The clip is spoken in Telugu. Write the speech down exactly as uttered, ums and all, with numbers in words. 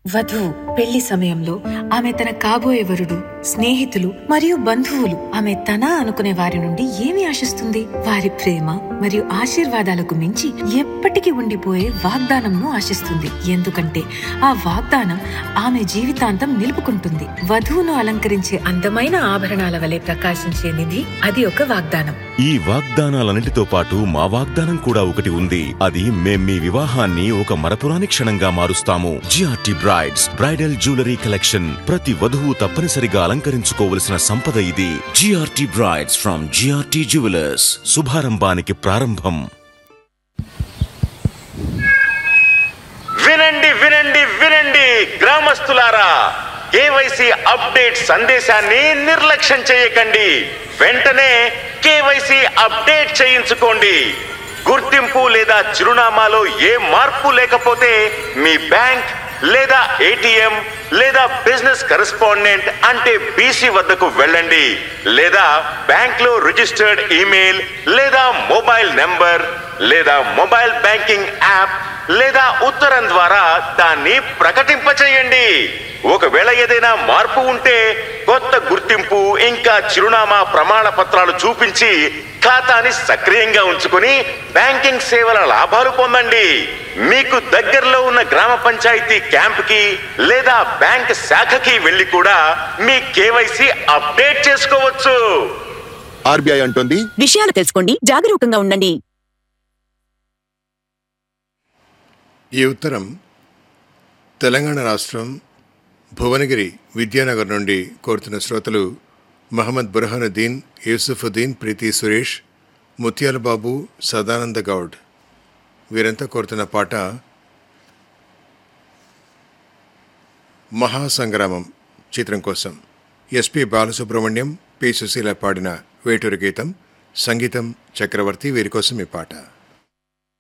వధువు పెళ్లి సమయంలో ఆమె తన కాబోయే వరుడు, స్నేహితులు మరియు బంధువులు ఆమె తన అనుకునే వారి నుండి ఏమి ఆశిస్తుంది? వారి ప్రేమ మరియు ఆశీర్వాదాలకు మించి ఎప్పటికీ ఉండిపోయే వాగ్దానంను ఆశిస్తుంది. ఎందుకంటే ఆ వాగ్దానం ఆమె జీవితాంతం నిలుపుకుంటుంది. వధువును అలంకరించే అందమైన ఆభరణాల వలె ప్రకాశించే నిధి అది ఒక వాగ్దానం. ఈ వాగ్దానాలన్నిటితో పాటు మా వాగ్దానం కూడా ఒకటి ఉంది. అది మేం మీ వివాహాన్ని ఒక మరపురాని క్షణంగా మారుస్తాము. GRT brides bridal jewellery collection. ప్రతి వధువు తప్పనిసరిగా అలంకరించుకోవలసిన సంపద ఇది. GRT brides from GRT jewellers. శుభారంభానికి ప్రారంభం. వినండి వినండి వినండి గ్రామస్తులారా, కేవైసీ అప్డేట్ సందేశాన్ని నిర్లక్ష్యం చేయకండి. వెంటనే కేవైసీ అప్డేట్ చేయించుకోండి. గుర్తింపు లేదా చిరునామాలో ఏ మార్పు లేకపోతే మీ బ్యాంక్ లేదా ఏటీఎం లేదా బిజినెస్ కరెస్పాండెంట్ అంటే బీసీ వద్దకు వెళ్ళండి. లేదా బ్యాంక్ లో రిజిస్టర్డ్ ఈమెయిల్ లేదా మొబైల్ నెంబర్ లేదా మొబైల్ బ్యాంకింగ్ యాప్ లేదా ఉత్తరం ద్వారా దాన్ని ప్రకటింపచేయండి. ఒకవేళ ఏదైనా మార్పు ఉంటే కొత్త గుర్తింపు ఇంకా చిరునామా ప్రమాణ పత్రాలు చూపించి ఖాతాని సక్రియంగా ఉంచుకుని బ్యాంకింగ్ సేవల లాభాలు పొందండి. మీకు దగ్గరలో ఉన్న గ్రామ పంచాయతీ క్యాంప్ కి లేదా బ్యాంక్ శాఖకి వెళ్లి కూడా మీ కేవైసీ అప్డేట్ చేసుకోవచ్చు. ఆర్బీఐ అంటోంది, విషయాలు తెలుసుకోండి, జాగరూకంగా ఉండండి. ఈ ఉత్తరం తెలంగాణ రాష్ట్రం భువనగిరి విద్యానగర్ నుండి కోరుతున్న శ్రోతలు మహమ్మద్ బుర్హానుద్దీన్, యూసుఫుద్దీన్, ప్రీతి సురేష్, ముత్యాల బాబు, సదానంద గౌడ్. వీరంతా కోరుతున్న పాట మహాసంగ్రామం చిత్రం కోసం ఎస్పి బాలసుబ్రహ్మణ్యం, పి సుశీల పాడిన వేటూరు గీతం, సంగీతం చక్రవర్తి. వీరి కోసం ఈ పాట.